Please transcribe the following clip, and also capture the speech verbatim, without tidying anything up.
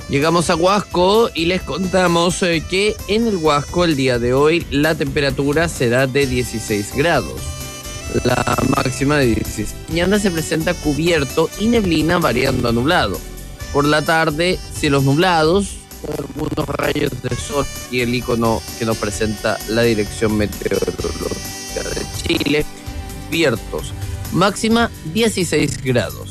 Llegamos a Huasco y les contamos eh, que en el Huasco el día de hoy la temperatura será de dieciséis grados. La máxima de dieciséis. Mañana se presenta cubierto y neblina variando a nublado. Por la tarde, cielos nublados, algunos rayos de sol y el icono que nos presenta la Dirección Meteorológica de Chile. Cubiertos. Máxima dieciséis grados.